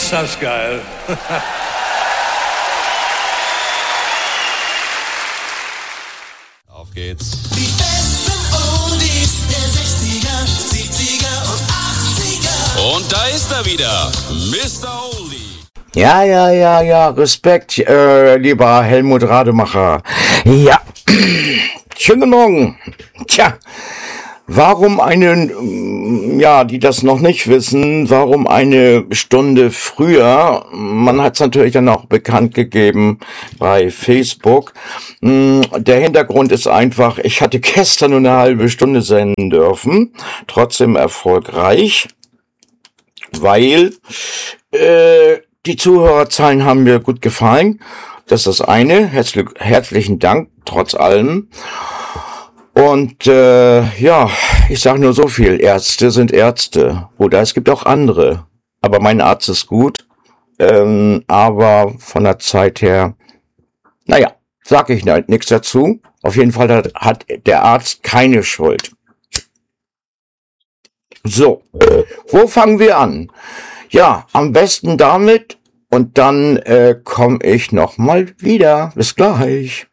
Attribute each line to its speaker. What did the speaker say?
Speaker 1: Ist das geil.
Speaker 2: Auf geht's.
Speaker 3: Die besten Oldies der 60er, 70er und 80er.
Speaker 2: Und da ist er wieder, Mr. Oldie.
Speaker 4: Ja, Respekt, lieber Helmut Rademacher. Ja, schönen guten Morgen. Tja, warum die das noch nicht wissen, warum eine Stunde früher? Man hat es natürlich dann auch bekannt gegeben bei Facebook. Der Hintergrund ist einfach, ich hatte gestern nur eine halbe Stunde senden dürfen, trotzdem erfolgreich, weil die Zuhörerzahlen haben mir gut gefallen. Das ist das eine. Herzlichen Dank, trotz allem. Und ich sage nur so viel, Ärzte sind Ärzte. Oder es gibt auch andere. Aber mein Arzt ist gut. Aber von der Zeit her, sage ich nichts dazu. Auf jeden Fall hat der Arzt keine Schuld. So, wo fangen wir an? Ja, am besten damit und dann komme ich nochmal wieder. Bis gleich.